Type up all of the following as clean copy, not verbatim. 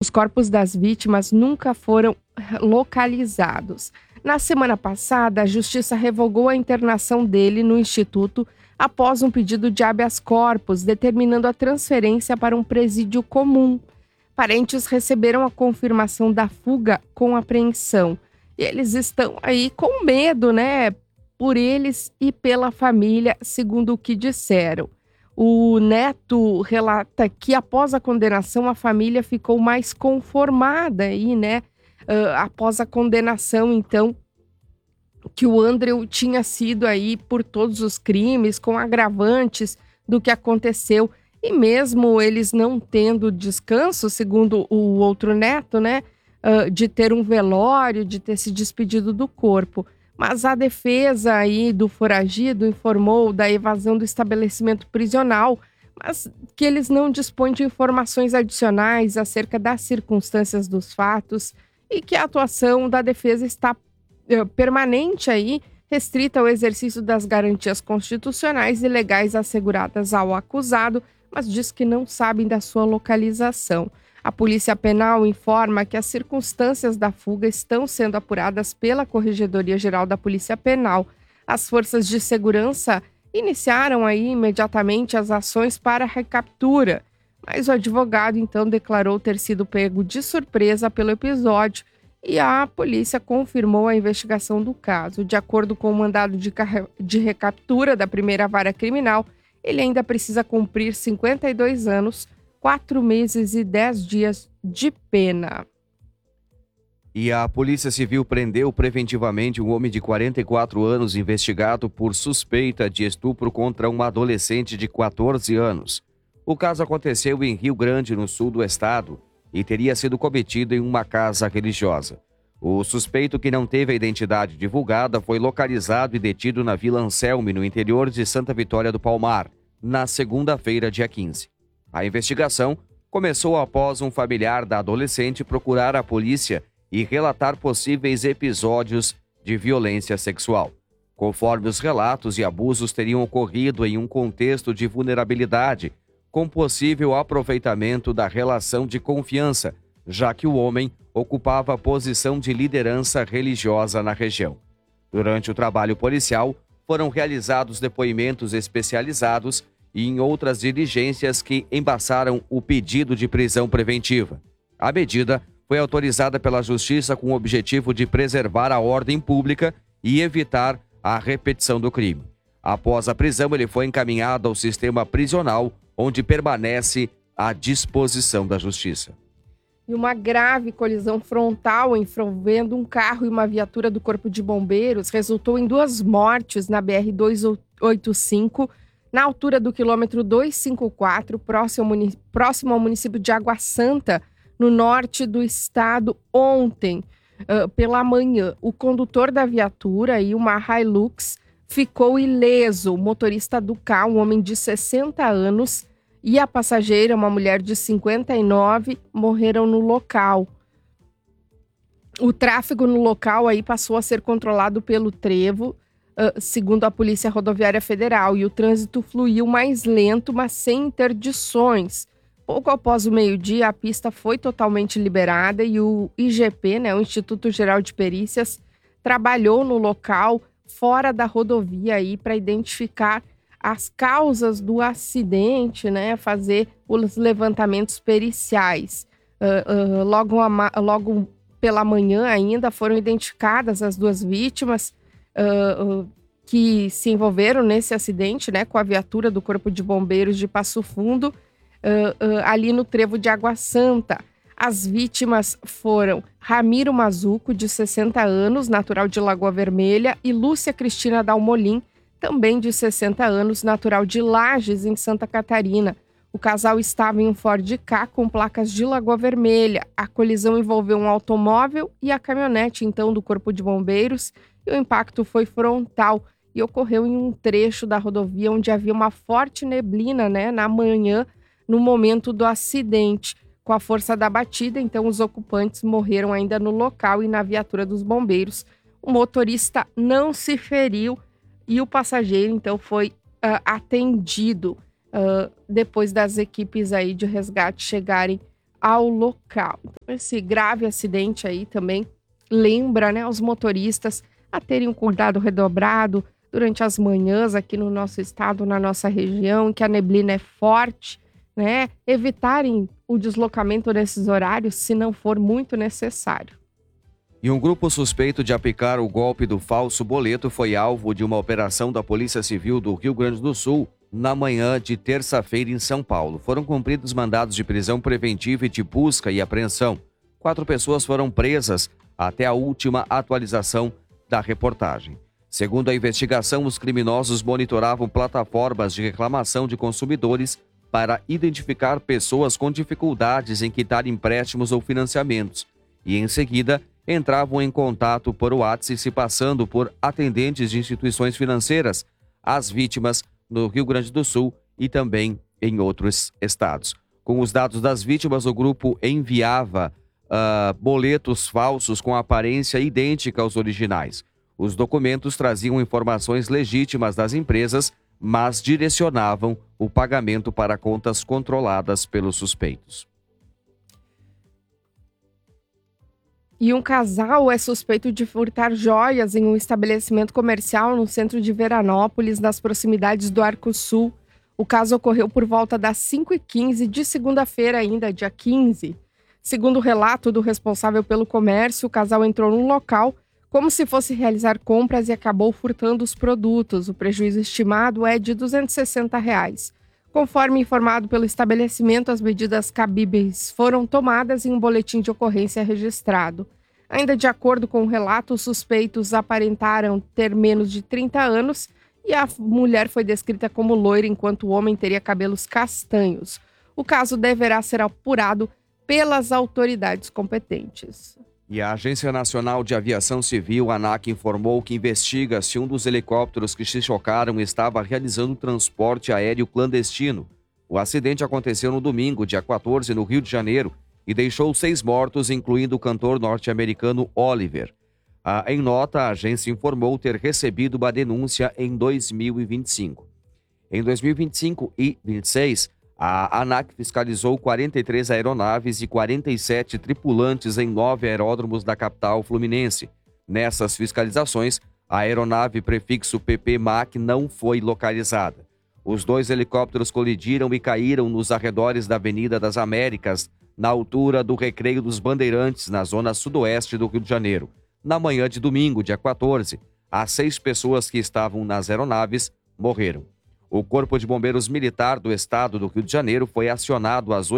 Os corpos das vítimas nunca foram localizados. Na semana passada, a Justiça revogou a internação dele no Instituto após um pedido de habeas corpus, determinando a transferência para um presídio comum. Parentes receberam a confirmação da fuga com apreensão. E eles estão aí com medo, né? Por eles e pela família, segundo o que disseram. O neto relata que após a condenação a família ficou mais conformada aí, né? Após a condenação, então, que o Andrew tinha sido aí por todos os crimes, com agravantes do que aconteceu. E mesmo eles não tendo descanso, segundo o outro neto, né? De ter um velório, de ter se despedido do corpo. Mas a defesa aí do foragido informou da evasão do estabelecimento prisional, mas que eles não dispõem de informações adicionais acerca das circunstâncias dos fatos e que a atuação da defesa está permanente aí, restrita ao exercício das garantias constitucionais e legais asseguradas ao acusado, mas diz que não sabem da sua localização. A Polícia Penal informa que as circunstâncias da fuga estão sendo apuradas pela Corregedoria Geral da Polícia Penal. As forças de segurança iniciaram aí imediatamente as ações para a recaptura, mas o advogado então declarou ter sido pego de surpresa pelo episódio e a polícia confirmou a investigação do caso. De acordo com o mandado de recaptura da primeira vara criminal, ele ainda precisa cumprir 52 anos, 4 meses e 10 dias de pena. E a Polícia Civil prendeu preventivamente um homem de 44 anos investigado por suspeita de estupro contra uma adolescente de 14 anos. O caso aconteceu em Rio Grande, no sul do estado, e teria sido cometido em uma casa religiosa. O suspeito, que não teve a identidade divulgada, foi localizado e detido na Vila Anselme, no interior de Santa Vitória do Palmar, na segunda-feira, dia 15. A investigação começou após um familiar da adolescente procurar a polícia e relatar possíveis episódios de violência sexual. Conforme os relatos e abusos teriam ocorrido em um contexto de vulnerabilidade, com possível aproveitamento da relação de confiança, já que o homem ocupava a posição de liderança religiosa na região. Durante o trabalho policial, foram realizados depoimentos especializados e em outras diligências que embaçaram o pedido de prisão preventiva. A medida foi autorizada pela Justiça com o objetivo de preservar a ordem pública e evitar a repetição do crime. Após a prisão, ele foi encaminhado ao sistema prisional, onde permanece à disposição da Justiça. E uma grave colisão frontal envolvendo um carro e uma viatura do Corpo de Bombeiros resultou em 2 mortes na BR-285, na altura do quilômetro 254, próximo ao município de Água Santa, no norte do estado, ontem, pela manhã. O condutor da viatura, uma Hilux, ficou ileso. O motorista do carro, um homem de 60 anos, e a passageira, uma mulher de 59, morreram no local. O tráfego no local passou a ser controlado pelo trevo, segundo a Polícia Rodoviária Federal, e o trânsito fluiu mais lento, mas sem interdições. Pouco após o meio-dia, a pista foi totalmente liberada e o IGP, o Instituto Geral de Perícias, trabalhou no local fora da rodovia para identificar as causas do acidente, fazer os levantamentos periciais. Logo pela manhã ainda foram identificadas as 2 vítimas que se envolveram nesse acidente, com a viatura do Corpo de Bombeiros de Passo Fundo, ali no trevo de Água Santa. As vítimas foram Ramiro Mazuco, de 60 anos, natural de Lagoa Vermelha, e Lúcia Cristina Dalmolin, também de 60 anos, natural de Lages, em Santa Catarina. O casal estava em um Ford Ka com placas de Lagoa Vermelha. A colisão envolveu um automóvel e a caminhonete, então, do Corpo de Bombeiros, e o impacto foi frontal e ocorreu em um trecho da rodovia onde havia uma forte neblina, na manhã, no momento do acidente. Com a força da batida, então, os ocupantes morreram ainda no local e na viatura dos bombeiros. O motorista não se feriu e o passageiro, então, foi atendido depois das equipes de resgate chegarem ao local. Então, esse grave acidente aí também lembra, né, os motoristas a terem um cuidado redobrado durante as manhãs aqui no nosso estado, na nossa região, em que a neblina é forte, né? Evitarem o deslocamento nesses horários se não for muito necessário. E um grupo suspeito de aplicar o golpe do falso boleto foi alvo de uma operação da Polícia Civil do Rio Grande do Sul na manhã de terça-feira em São Paulo. Foram cumpridos mandados de prisão preventiva e de busca e apreensão. 4 pessoas foram presas até a última atualização da reportagem. Segundo a investigação, os criminosos monitoravam plataformas de reclamação de consumidores para identificar pessoas com dificuldades em quitar empréstimos ou financiamentos e, em seguida, entravam em contato por WhatsApp se passando por atendentes de instituições financeiras, as vítimas no Rio Grande do Sul e também em outros estados. Com os dados das vítimas, o grupo enviava boletos falsos com aparência idêntica aos originais. Os documentos traziam informações legítimas das empresas, mas direcionavam o pagamento para contas controladas pelos suspeitos. E um casal é suspeito de furtar joias em um estabelecimento comercial no centro de Veranópolis, nas proximidades do Arco Sul. O caso ocorreu por volta das 5h15 de segunda-feira ainda, dia 15. Segundo o relato do responsável pelo comércio, o casal entrou no local como se fosse realizar compras e acabou furtando os produtos. O prejuízo estimado é de R$ 260. Conforme informado pelo estabelecimento, as medidas cabíveis foram tomadas em um boletim de ocorrência registrado. Ainda de acordo com o relato, os suspeitos aparentaram ter menos de 30 anos e a mulher foi descrita como loira, enquanto o homem teria cabelos castanhos. O caso deverá ser apurado pelas autoridades competentes. E a Agência Nacional de Aviação Civil, ANAC, informou que investiga se um dos helicópteros que se chocaram estava realizando transporte aéreo clandestino. O acidente aconteceu no domingo, dia 14, no Rio de Janeiro, e deixou 6 mortos, incluindo o cantor norte-americano Oliver. Em nota, a agência informou ter recebido uma denúncia em 2025. Em 2025 e 2026, a ANAC fiscalizou 43 aeronaves e 47 tripulantes em 9 aeródromos da capital fluminense. Nessas fiscalizações, a aeronave prefixo PP-MAC não foi localizada. Os 2 helicópteros colidiram e caíram nos arredores da Avenida das Américas, na altura do Recreio dos Bandeirantes, na zona sudoeste do Rio de Janeiro. Na manhã de domingo, dia 14, as 6 pessoas que estavam nas aeronaves morreram. O Corpo de Bombeiros Militar do Estado do Rio de Janeiro foi acionado às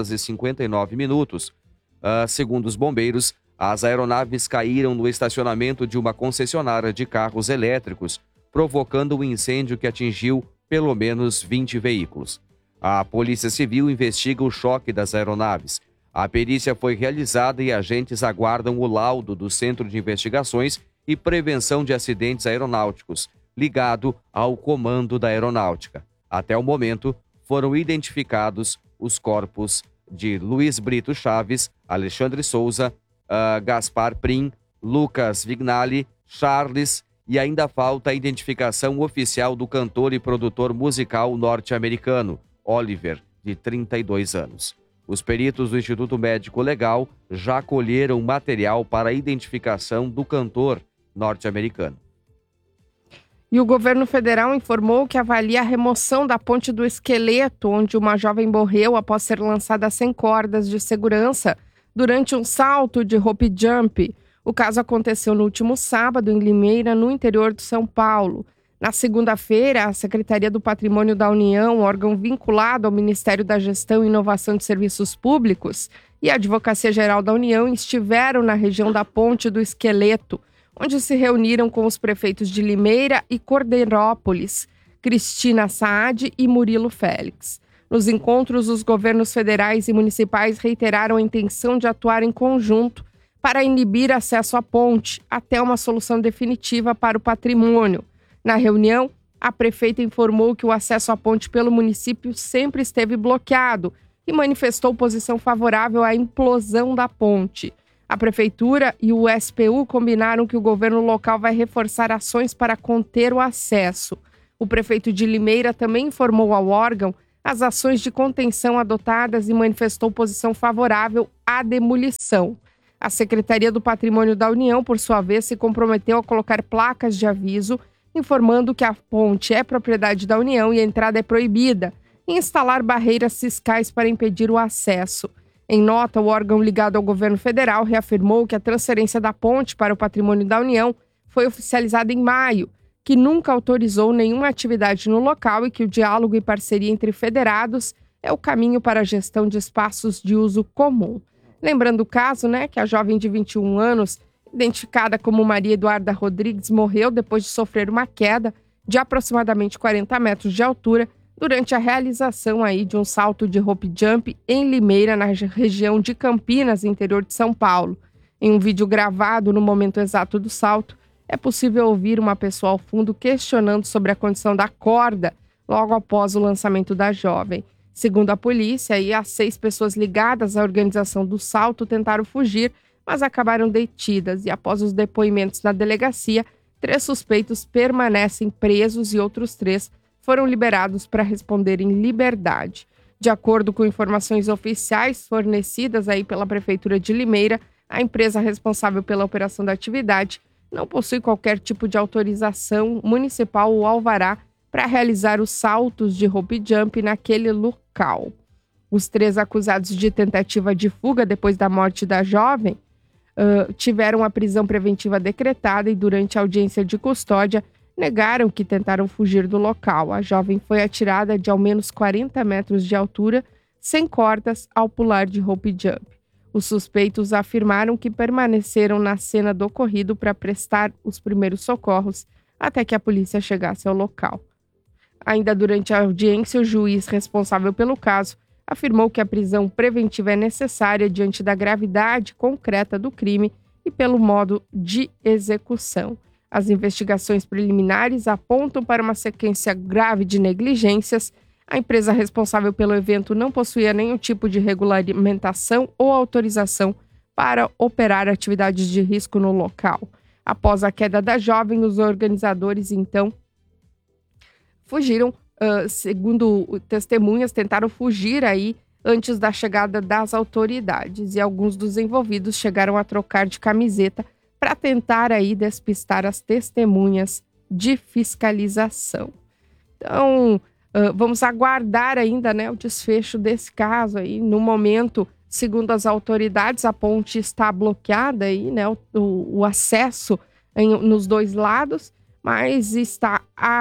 8h59. Segundo os bombeiros, as aeronaves caíram no estacionamento de uma concessionária de carros elétricos, provocando um incêndio que atingiu pelo menos 20 veículos. A Polícia Civil investiga o choque das aeronaves. A perícia foi realizada e agentes aguardam o laudo do Centro de Investigações e Prevenção de Acidentes Aeronáuticos, ligado ao Comando da Aeronáutica. Até o momento, foram identificados os corpos de Luiz Brito Chaves, Alexandre Souza, Gaspar Prim, Lucas Vignali, Charles, e ainda falta a identificação oficial do cantor e produtor musical norte-americano, Oliver, de 32 anos. Os peritos do Instituto Médico Legal já colheram material para a identificação do cantor norte-americano. E o governo federal informou que avalia a remoção da ponte do Esqueleto, onde uma jovem morreu após ser lançada sem cordas de segurança durante um salto de rope jump. O caso aconteceu no último sábado, em Limeira, no interior de São Paulo. Na segunda-feira, a Secretaria do Patrimônio da União, órgão vinculado ao Ministério da Gestão e Inovação de Serviços Públicos, e a Advocacia Geral da União estiveram na região da Ponte do Esqueleto, onde se reuniram com os prefeitos de Limeira e Cordeirópolis, Cristina Saad e Murilo Félix. Nos encontros, os governos federais e municipais reiteraram a intenção de atuar em conjunto para inibir acesso à ponte até uma solução definitiva para o patrimônio. Na reunião, a prefeita informou que o acesso à ponte pelo município sempre esteve bloqueado e manifestou posição favorável à implosão da ponte. A Prefeitura e o SPU combinaram que o governo local vai reforçar ações para conter o acesso. O prefeito de Limeira também informou ao órgão as ações de contenção adotadas e manifestou posição favorável à demolição. A Secretaria do Patrimônio da União, por sua vez, se comprometeu a colocar placas de aviso informando que a ponte é propriedade da União e a entrada é proibida, e instalar barreiras fiscais para impedir o acesso. Em nota, o órgão ligado ao governo federal reafirmou que a transferência da ponte para o patrimônio da União foi oficializada em maio, que nunca autorizou nenhuma atividade no local e que o diálogo e parceria entre federados é o caminho para a gestão de espaços de uso comum. Lembrando o caso, que a jovem de 21 anos, identificada como Maria Eduarda Rodrigues, morreu depois de sofrer uma queda de aproximadamente 40 metros de altura durante a realização de um salto de rope jump em Limeira, na região de Campinas, interior de São Paulo. Em um vídeo gravado no momento exato do salto, é possível ouvir uma pessoa ao fundo questionando sobre a condição da corda logo após o lançamento da jovem. Segundo a polícia, as 6 pessoas ligadas à organização do salto tentaram fugir, mas acabaram detidas. E após os depoimentos na delegacia, 3 suspeitos permanecem presos e outros 3 foram liberados para responder em liberdade. De acordo com informações oficiais fornecidas pela Prefeitura de Limeira, a empresa responsável pela operação da atividade não possui qualquer tipo de autorização municipal ou alvará para realizar os saltos de rope jump naquele local. Os 3 acusados de tentativa de fuga depois da morte da jovem tiveram a prisão preventiva decretada e, durante a audiência de custódia, negaram que tentaram fugir do local. A jovem foi atirada de ao menos 40 metros de altura, sem cordas, ao pular de rope jump. Os suspeitos afirmaram que permaneceram na cena do ocorrido para prestar os primeiros socorros até que a polícia chegasse ao local. Ainda durante a audiência, o juiz responsável pelo caso afirmou que a prisão preventiva é necessária diante da gravidade concreta do crime e pelo modo de execução. As investigações preliminares apontam para uma sequência grave de negligências. A empresa responsável pelo evento não possuía nenhum tipo de regulamentação ou autorização para operar atividades de risco no local. Após a queda da jovem, os organizadores, então, fugiram. Segundo testemunhas, tentaram fugir antes da chegada das autoridades. E alguns dos envolvidos chegaram a trocar de camiseta para tentar despistar as testemunhas de fiscalização. Então, vamos aguardar ainda o desfecho desse caso. No momento, segundo as autoridades, a ponte está bloqueada, o acesso nos 2 lados, mas está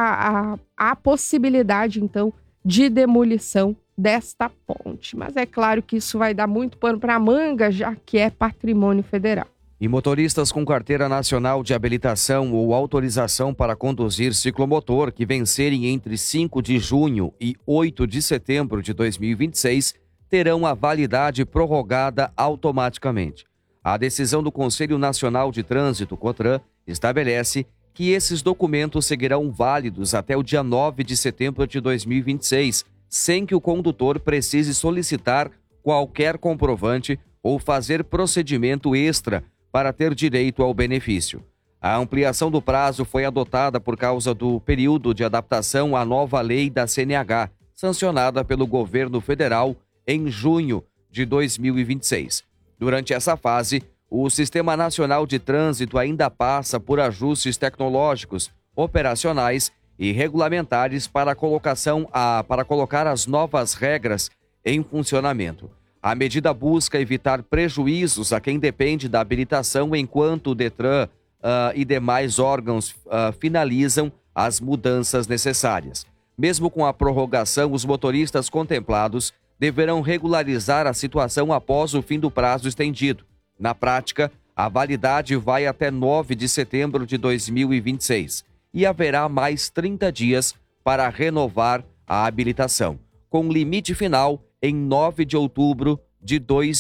a possibilidade, então, de demolição desta ponte. Mas é claro que isso vai dar muito pano para a manga, já que é patrimônio federal. E motoristas com carteira nacional de habilitação ou autorização para conduzir ciclomotor que vencerem entre 5 de junho e 8 de setembro de 2026 terão a validade prorrogada automaticamente. A decisão do Conselho Nacional de Trânsito, CONTRAN, estabelece que esses documentos seguirão válidos até o dia 9 de setembro de 2026, sem que o condutor precise solicitar qualquer comprovante ou fazer procedimento extra para ter direito ao benefício. A ampliação do prazo foi adotada por causa do período de adaptação à nova lei da CNH, sancionada pelo governo federal em junho de 2026. Durante essa fase, o Sistema Nacional de Trânsito ainda passa por ajustes tecnológicos, operacionais e regulamentares para colocar as novas regras em funcionamento. A medida busca evitar prejuízos a quem depende da habilitação enquanto o Detran e demais órgãos finalizam as mudanças necessárias. Mesmo com a prorrogação, os motoristas contemplados deverão regularizar a situação após o fim do prazo estendido. Na prática, a validade vai até 9 de setembro de 2026 e haverá mais 30 dias para renovar a habilitação, com limite final em 9 de outubro de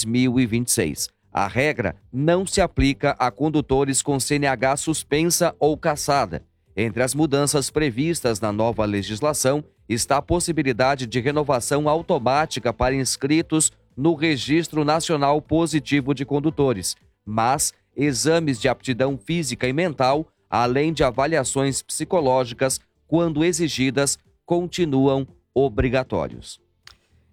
2026. A regra não se aplica a condutores com CNH suspensa ou cassada. Entre as mudanças previstas na nova legislação está a possibilidade de renovação automática para inscritos no Registro Nacional Positivo de Condutores, mas exames de aptidão física e mental, além de avaliações psicológicas, quando exigidas, continuam obrigatórios.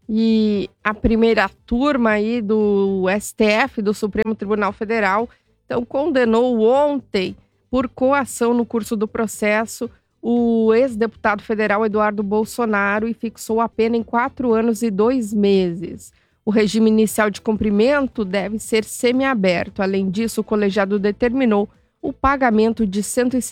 E a primeira turma aí do STF, do Supremo Tribunal Federal, então condenou ontem por coação no curso do processo o ex-deputado federal Eduardo Bolsonaro e fixou a pena em 4 anos e 2 meses. O regime inicial de cumprimento deve ser semiaberto. Além disso, o colegiado determinou o pagamento de R$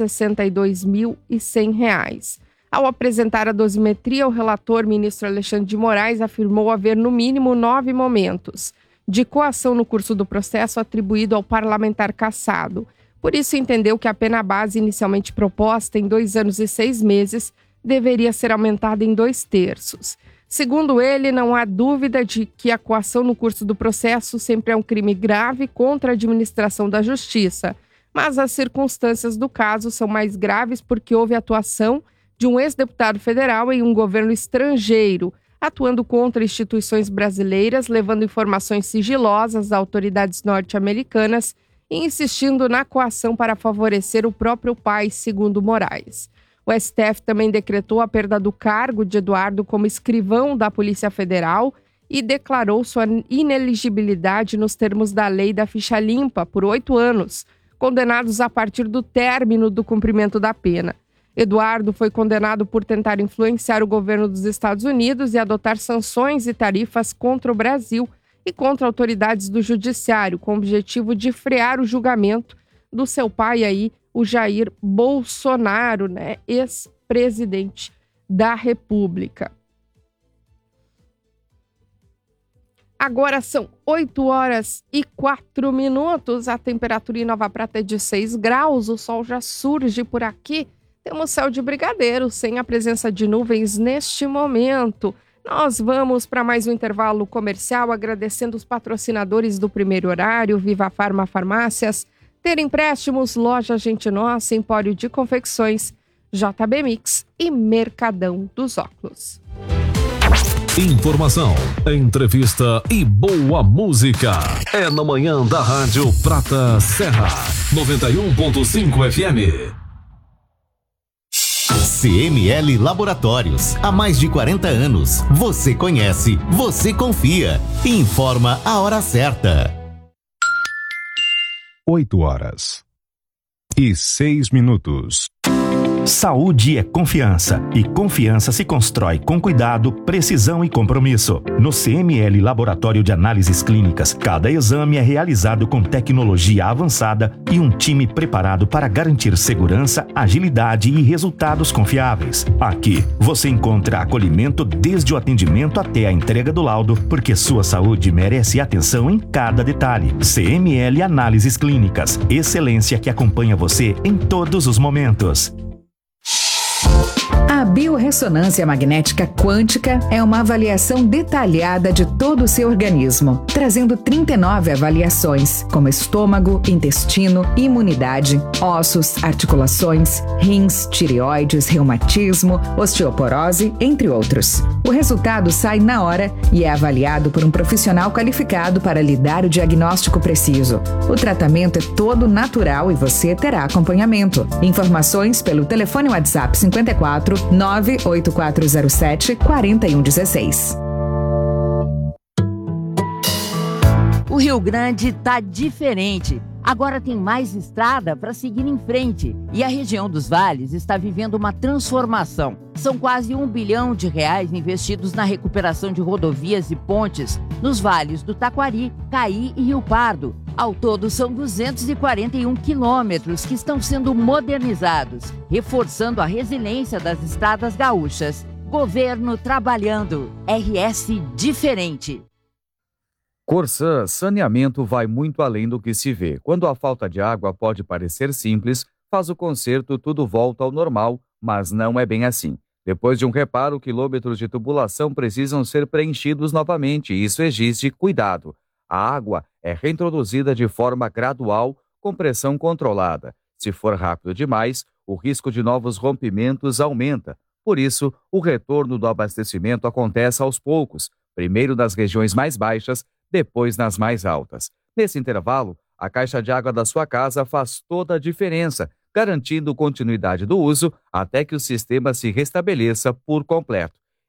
162.100. Ao apresentar a dosimetria, o relator, ministro Alexandre de Moraes, afirmou haver no mínimo 9 momentos de coação no curso do processo atribuído ao parlamentar cassado. Por isso, entendeu que a pena base inicialmente proposta em 2 anos e 6 meses deveria ser aumentada em 2/3. Segundo ele, não há dúvida de que a coação no curso do processo sempre é um crime grave contra a administração da justiça, mas as circunstâncias do caso são mais graves porque houve atuação de um ex-deputado federal em um governo estrangeiro, atuando contra instituições brasileiras, levando informações sigilosas a autoridades norte-americanas e insistindo na coação para favorecer o próprio pai, segundo Moraes. O STF também decretou a perda do cargo de Eduardo como escrivão da Polícia Federal e declarou sua ineligibilidade nos termos da lei da ficha limpa por 8 anos, condenados a partir do término do cumprimento da pena. Eduardo foi condenado por tentar influenciar o governo dos Estados Unidos e adotar sanções e tarifas contra o Brasil e contra autoridades do judiciário, com o objetivo de frear o julgamento do seu pai aí, o Jair Bolsonaro, ex-presidente da República. Agora são 8h04, a temperatura em Nova Prata é de 6 graus, o sol já surge por aqui. Temos céu de brigadeiro, sem a presença de nuvens neste momento. Nós vamos para mais um intervalo comercial, agradecendo os patrocinadores do primeiro horário, Viva Farma Farmácias, Ter Empréstimos, Loja Gente Nossa, Empório de Confecções, JB Mix e Mercadão dos Óculos. Informação, entrevista e boa música. É na manhã da Rádio Prata Serra, 91.5 FM. CML Laboratórios, há mais de 40 anos. Você conhece, você confia. Informa a hora certa. 8h06. Saúde é confiança, e confiança se constrói com cuidado, precisão e compromisso. No CML Laboratório de Análises Clínicas, cada exame é realizado com tecnologia avançada e um time preparado para garantir segurança, agilidade e resultados confiáveis. Aqui, você encontra acolhimento desde o atendimento até a entrega do laudo, porque sua saúde merece atenção em cada detalhe. CML Análises Clínicas, excelência que acompanha você em todos os momentos. A biorressonância magnética quântica é uma avaliação detalhada de todo o seu organismo, trazendo 39 avaliações, como estômago, intestino, imunidade, ossos, articulações, rins, tireoides, reumatismo, osteoporose, entre outros. O resultado sai na hora e é avaliado por um profissional qualificado para lhe dar o diagnóstico preciso. O tratamento é todo natural e você terá acompanhamento. Informações pelo telefone WhatsApp 54 98407 4116. O Rio Grande tá diferente. Agora tem mais estrada para seguir em frente. E a região dos vales está vivendo uma transformação. São quase R$1 bilhão investidos na recuperação de rodovias e pontes nos vales do Taquari, Caí e Rio Pardo. Ao todo, são 241 quilômetros que estão sendo modernizados, reforçando a resiliência das estradas gaúchas. Governo trabalhando. RS diferente. Corsã Saneamento vai muito além do que se vê. Quando a falta de água pode parecer simples, faz o conserto, tudo volta ao normal, mas não é bem assim. Depois de um reparo, quilômetros de tubulação precisam ser preenchidos novamente e isso exige cuidado. A água é reintroduzida de forma gradual, com pressão controlada. Se for rápido demais, o risco de novos rompimentos aumenta. Por isso, o retorno do abastecimento acontece aos poucos, primeiro nas regiões mais baixas, depois nas mais altas. Nesse intervalo, a caixa de água da sua casa faz toda a diferença, garantindo continuidade do uso até que o sistema se restabeleça por completo.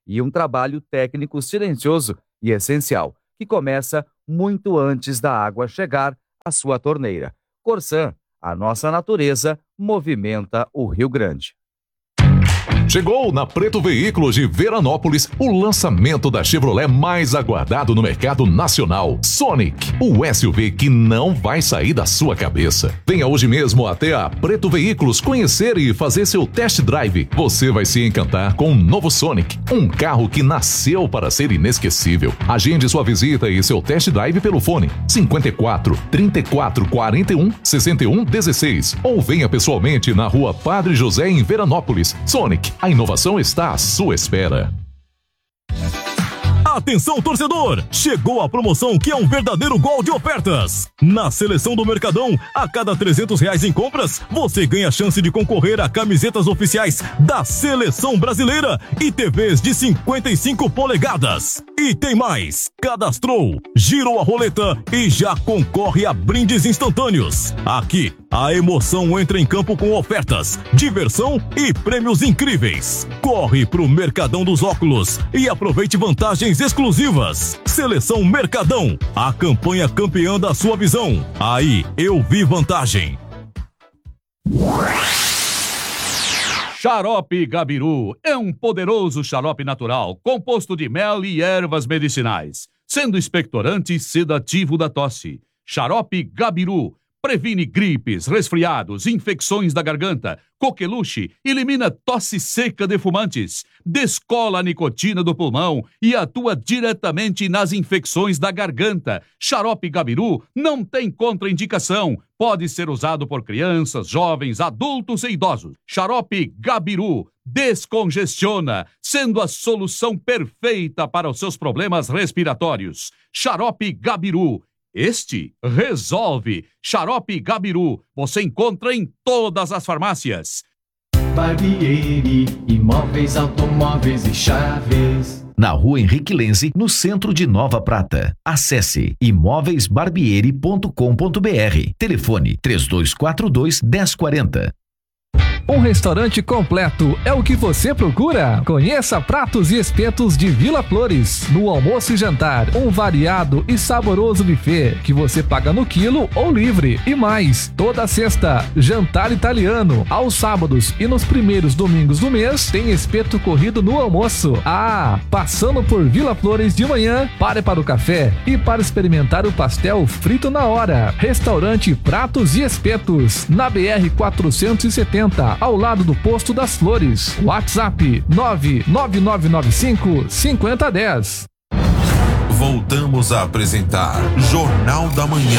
e um trabalho técnico silencioso e essencial, que começa muito antes da água chegar à sua torneira. Corsã, a nossa natureza movimenta o Rio Grande. Chegou na Preto Veículos de Veranópolis o lançamento da Chevrolet mais aguardado no mercado nacional, Sonic, o SUV que não vai sair da sua cabeça. Venha hoje mesmo até a Preto Veículos conhecer e fazer seu test drive. Você vai se encantar com o novo Sonic, um carro que nasceu para ser inesquecível. Agende sua visita e seu test drive pelo fone 54 34 41 61 16 ou venha pessoalmente na Rua Padre José em Veranópolis. Sonic, a inovação está à sua espera. Atenção, torcedor! Chegou a promoção que é um verdadeiro gol de ofertas. Na Seleção do Mercadão, a cada R$300 em compras, você ganha a chance de concorrer a camisetas oficiais da Seleção Brasileira e TVs de 55 polegadas. E tem mais! Cadastrou, girou a roleta e já concorre a brindes instantâneos. Aqui, a emoção entra em campo com ofertas, diversão e prêmios incríveis. Corre pro Mercadão dos Óculos e aproveite vantagens exclusivas. Seleção Mercadão, a campanha campeã da sua visão. Aí eu vi vantagem. Xarope Gabiru é um poderoso xarope natural composto de mel e ervas medicinais, sendo expectorante e sedativo da tosse. Xarope Gabiru previne gripes, resfriados, infecções da garganta, coqueluche, elimina tosse seca de fumantes, descola a nicotina do pulmão e atua diretamente nas infecções da garganta. Xarope Gabiru não tem contraindicação. Pode ser usado por crianças, jovens, adultos e idosos. Xarope Gabiru descongestiona, sendo a solução perfeita para os seus problemas respiratórios. Xarope Gabiru. Este resolve. Xarope Gabiru. Você encontra em todas as farmácias. Barbieri, imóveis, automóveis e chaves. Na Rua Henrique Lenze, no centro de Nova Prata. Acesse imóveisbarbieri.com.br. Telefone 3242-1040. Um restaurante completo é o que você procura? Conheça Pratos e Espetos de Vila Flores. No almoço e jantar, um variado e saboroso buffet que você paga no quilo ou livre. E mais, toda sexta, jantar italiano. Aos sábados e nos primeiros domingos do mês, tem espeto corrido no almoço. Ah, passando por Vila Flores de manhã, pare para o café e para experimentar o pastel frito na hora. Restaurante Pratos e Espetos, na BR-470. Ao lado do Posto das Flores. WhatsApp 99995-5010. Voltamos a apresentar Jornal da Manhã.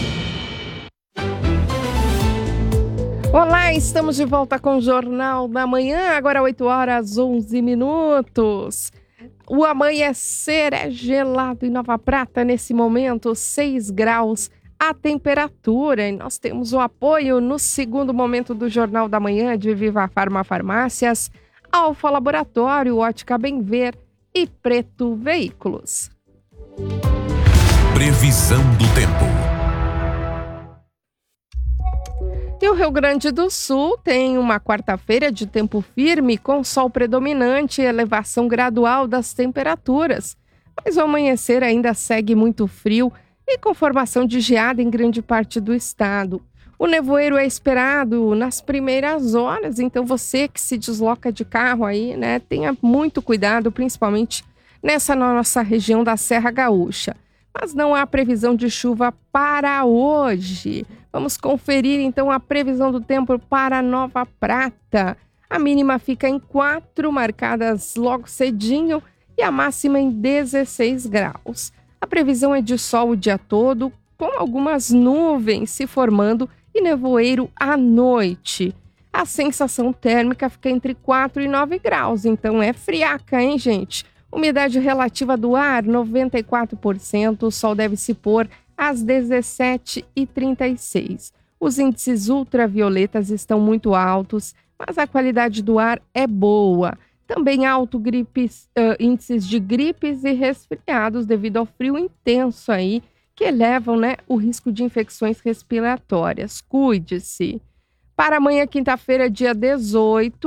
Olá, estamos de volta com o Jornal da Manhã, agora 8h11. O amanhecer é gelado em Nova Prata, nesse momento, 6 graus. A temperatura, e nós temos o apoio no segundo momento do Jornal da Manhã de Viva Farma Farmácias, Alfa Laboratório, Ótica Bem Ver e Preto Veículos. Previsão do tempo. E o Rio Grande do Sul tem uma quarta-feira de tempo firme com sol predominante e elevação gradual das temperaturas, mas o amanhecer ainda segue muito frio e com formação de geada em grande parte do estado. O nevoeiro é esperado nas primeiras horas, então você que se desloca de carro aí, né, tenha muito cuidado, principalmente nessa nossa região da Serra Gaúcha. Mas não há previsão de chuva para hoje. Vamos conferir então a previsão do tempo para Nova Prata. A mínima fica em 4, marcadas logo cedinho, e a máxima em 16 graus. A previsão é de sol o dia todo, com algumas nuvens se formando e nevoeiro à noite. A sensação térmica fica entre 4 e 9 graus, então é friaca, hein, gente? Umidade relativa do ar, 94%, o sol deve se pôr às 17h36. Os índices ultravioletas estão muito altos, mas a qualidade do ar é boa. Também alto índices de gripes e resfriados devido ao frio intenso aí, que elevam, né, o risco de infecções respiratórias. Cuide-se. Para amanhã, quinta-feira, dia 18,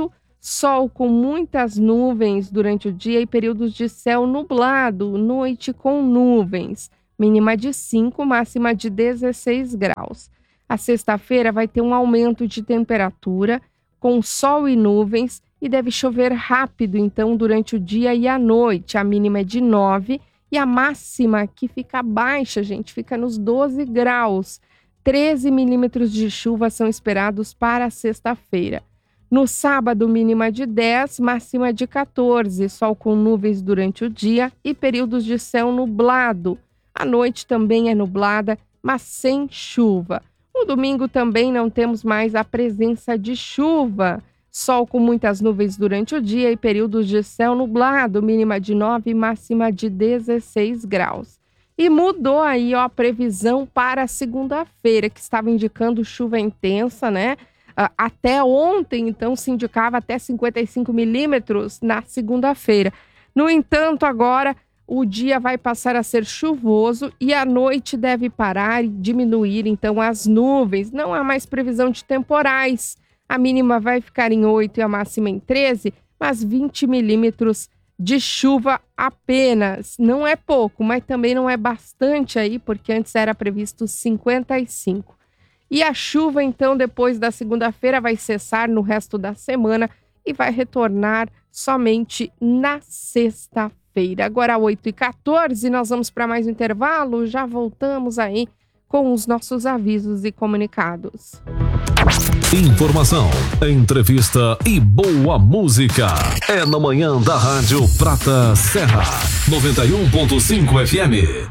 Sol com muitas nuvens durante o dia e períodos de céu nublado, noite com nuvens. Mínima de 5, máxima de 16 graus. A sexta-feira vai ter um aumento de temperatura, com sol e nuvens, e deve chover rápido, então, durante o dia e a noite. A mínima é de 9 e a máxima, que fica baixa, gente, fica nos 12 graus. 13 milímetros de chuva são esperados para a sexta-feira. No sábado, mínima de 10, máxima de 14. Sol com nuvens durante o dia e períodos de céu nublado. A noite também é nublada, mas sem chuva. No domingo também não temos mais a presença de chuva. Sol com muitas nuvens durante o dia e períodos de céu nublado, mínima de 9 e máxima de 16 graus. E mudou aí, ó, a previsão para a segunda-feira, que estava indicando chuva intensa, né? Até ontem, então, se indicava até 55 milímetros na segunda-feira. No entanto, agora o dia vai passar a ser chuvoso e a noite deve parar e diminuir, então, as nuvens. Não há mais previsão de temporais. A mínima vai ficar em 8 e a máxima em 13, mas 20 milímetros de chuva apenas. Não é pouco, mas também não é bastante aí, porque antes era previsto 55. E a chuva, então, depois da segunda-feira vai cessar no resto da semana e vai retornar somente na sexta-feira. Agora, 8h14, nós vamos para mais um intervalo. Já voltamos aí com os nossos avisos e comunicados. Informação, entrevista e boa música. É na manhã da Rádio Prata Serra, 91.5 FM.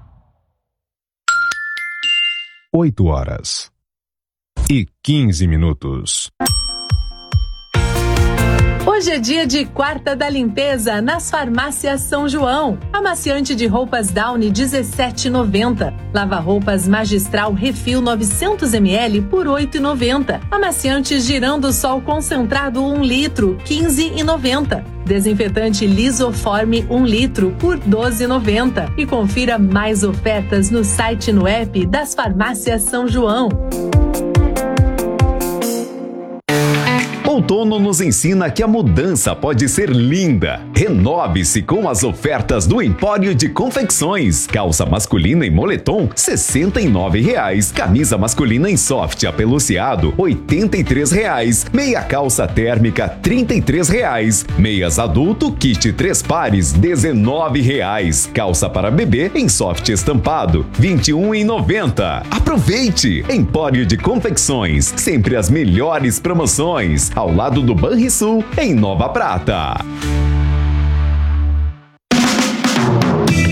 8h15. Hoje é dia de Quarta da Limpeza nas farmácias São João. Amaciante de roupas Downy 17,90. Lava-roupas Magistral Refil 900 ml por 8,90. Amaciante Girando Sol Concentrado 1 litro 15,90. Desinfetante Lisoforme 1 litro por 12,90. E confira mais ofertas no site e no app das farmácias São João. Outono nos ensina que a mudança pode ser linda. Renove-se com as ofertas do Empório de Confecções. Calça masculina em moletom, R$ 69,00. Camisa masculina em soft apeluciado, R$ 83,00. Meia calça térmica, R$ 33,00. Meias adulto, kit 3 pares, R$ 19,00. Calça para bebê em soft estampado, R$ 21,90. Aproveite! Empório de Confecções, sempre as melhores promoções. Ao lado do Banrisul, em Nova Prata.